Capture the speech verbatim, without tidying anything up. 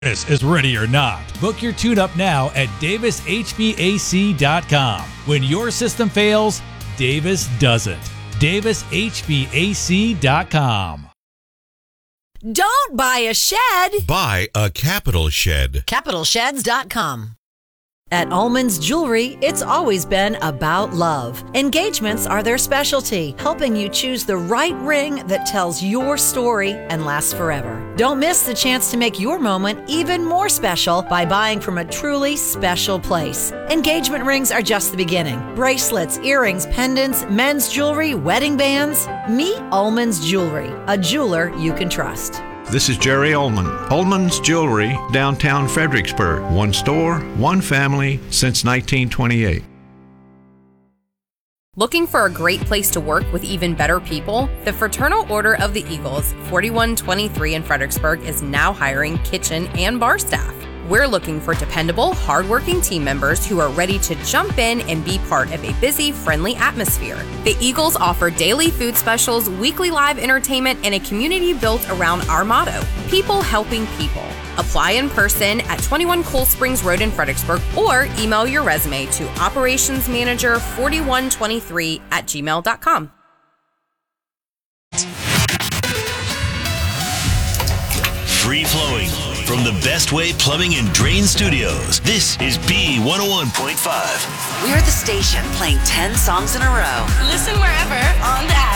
This is ready or not. Book your tune-up now at Davis H V A C dot com. When your system fails, Davis does it. Davis H V A C dot com. Don't buy a shed. Buy a Capital Shed. Capital Sheds dot com. At Ullman's Jewelry, it's always been about love. Engagements are their specialty, helping you choose the right ring that tells your story and lasts forever. Don't miss the chance to make your moment even more special by buying from a truly special place. Engagement rings are just the beginning. Bracelets, earrings, pendants, men's jewelry, wedding bands. Meet Ullman's Jewelry, a jeweler you can trust. This is Jerry Ullman. Ullman's Jewelry, downtown Fredericksburg. One store, one family since nineteen twenty-eight. Looking for a great place to work with even better people? The Fraternal Order of the Eagles, forty-one twenty-three in Fredericksburg, is now hiring kitchen and bar staff. We're looking for dependable, hardworking team members who are ready to jump in and be part of a busy, friendly atmosphere. The Eagles offer daily food specials, weekly live entertainment, and a community built around our motto, people helping people. Apply in person at twenty-one Cool Springs Road in Fredericksburg or email your resume to operationsmanager forty-one twenty-three at gmail dot com. Free flowing from the Best Way Plumbing and Drain Studios. This is B one oh one point five. We're the station playing ten songs in a row. Listen wherever on the app.